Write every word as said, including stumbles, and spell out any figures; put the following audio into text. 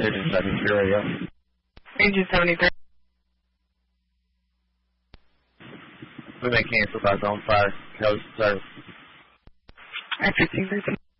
Agent seventy-three, yeah. Agent seventy-three. We may cancel back on fire. Coast service. I fifteen thirteen.